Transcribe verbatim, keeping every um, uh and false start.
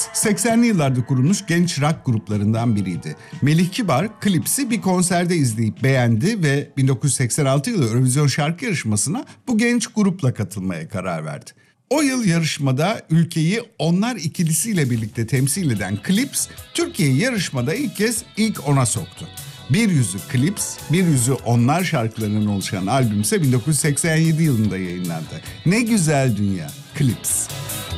seksenli yıllarda kurulmuş genç rock gruplarından biriydi. Melih Kibar, Clips'i bir konserde izleyip beğendi ve bin dokuz yüz seksen altı yılı Eurovision şarkı yarışmasına bu genç grupla katılmaya karar verdi. O yıl yarışmada ülkeyi Onlar ikilisiyle birlikte temsil eden Clips, Türkiye'yi yarışmada ilk kez ilk ona soktu. Bir yüzü Clips, bir yüzü Onlar şarkılarından oluşan albüm ise bin dokuz yüz seksen yedi yılında yayınlandı. Ne güzel dünya, Clips.